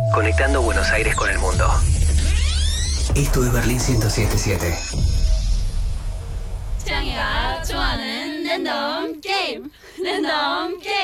conectando Buenos Aires con el mundo. Esto es Berlín 107.7. 창이가 좋아하는 랜덤 게임.